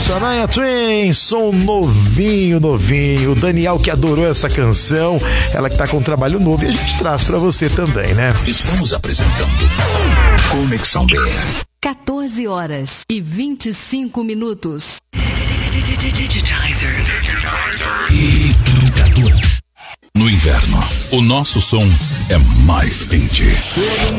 Shania Twain, som novinho. O Daniel que adorou essa canção, ela que tá com um trabalho novo e a gente traz pra você também, né? Estamos apresentando Conexão BR. 14 horas e 25 minutos. No inverno, o nosso som é mais quente.